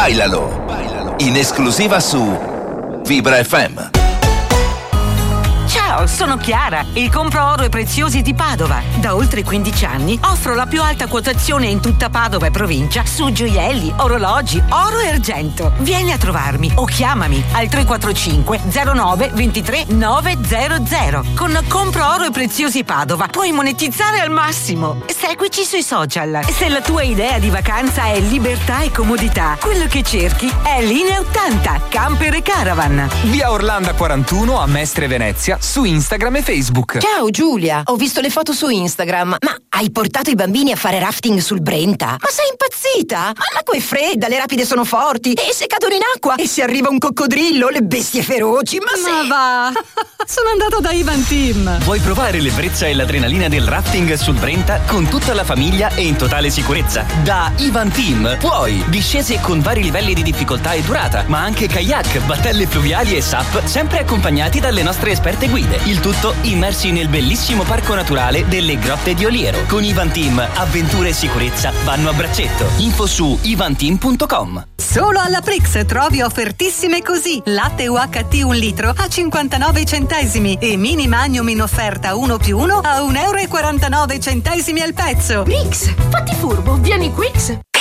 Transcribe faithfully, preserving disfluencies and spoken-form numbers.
Bailalo, in esclusiva su Vibra F M. Ciao, sono Chiara, il compro oro e preziosi di Padova. Da oltre quindici anni offro la più alta quotazione in tutta Padova e provincia su gioielli, orologi, oro e argento. Vieni a trovarmi o chiamami al tre quattro cinque zero nove due tre nove zero zero. Con Compro Oro e Preziosi Padova puoi monetizzare al massimo. Seguici sui social. Se la tua idea di vacanza è libertà e comodità, quello che cerchi è Linea ottanta, Camper e Caravan. Via Orlando quarantuno a Mestre Venezia, su Instagram e Facebook. Ciao Giulia, ho visto le foto su Instagram. Ma hai portato i bambini a fare rafting sul Brenta? Ma sei impazzita? Ma l'acqua è fredda, le rapide sono forti e se cadono in acqua e se arriva un coccodrillo, le bestie feroci. Ma, ma sei... va! Sono andato da Ivan Team. Vuoi provare l'ebbrezza e l'adrenalina del rafting sul Brenta con tutta la famiglia e in totale sicurezza? Da Ivan Team puoi discese con vari livelli di difficoltà e durata, ma anche kayak, battelle fluviali e S U P, sempre accompagnati dalle nostre esperte guide. Il tutto immersi nel bellissimo parco naturale delle Grotte di Oliero. Con Ivan Team, avventure e sicurezza vanno a braccetto. Info su ivanteam punto com. Solo alla Prix trovi offertissime così. Latte U H T un litro a cinquantanove centesimi e mini magnum in offerta uno più uno a un euro e quarantanove centesimi al pezzo. Prix, fatti furbo, vieni Quix.